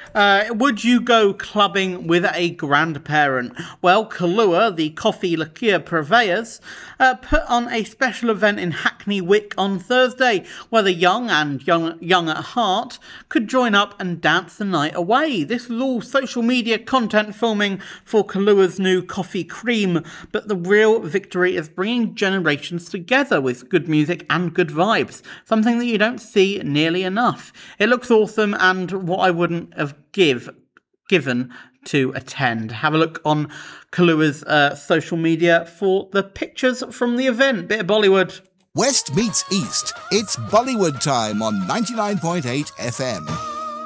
Would you go clubbing with a grandparent? Well, Kahlua, the coffee liqueur purveyors, put on a special event in Hackney Wick on Thursday, where the young and young at heart could join up and dance the night away. This was all social media content filming for Kahlua's new coffee cream, but the real victory is bringing generations together with good music and good vibes, something that you don't see nearly enough. It looks awesome and what I wouldn't have given to attend. Have a look on Kahlua's social media for the pictures from the event. Bit of Bollywood. West meets East. It's Bollywood time on 99.8 FM.